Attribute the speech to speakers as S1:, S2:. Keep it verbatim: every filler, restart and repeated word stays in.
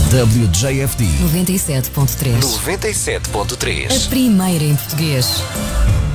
S1: W J F D
S2: noventa e sete ponto três.
S1: noventa e sete ponto três.
S2: A primeira em português.